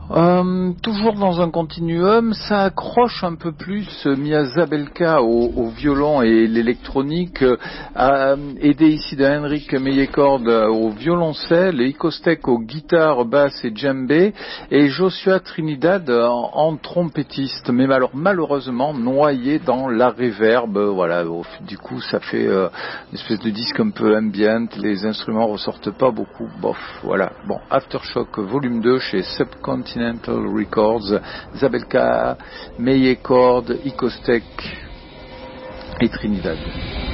Toujours dans un continuum, ça accroche un peu plus Mia Zabelka au violon et l'électronique, aidé ici de Henrik Meyecord au violoncelle, Iko Stek aux guitares, basses et djembé, et Joshua Trinidad en trompettiste, mais alors malheureusement noyé dans la reverb. Voilà, du coup ça fait une espèce de disque un peu ambient, les instruments ressortent pas beaucoup, bof, voilà. Bon, Aftershock volume 2 chez Subcontinental Records, Zabelka, Meyecord, Iko Stek et Trinidad.